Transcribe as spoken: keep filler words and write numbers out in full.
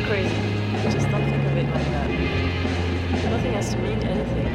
crazy. Just don't think of it like that. Nothing has to mean anything.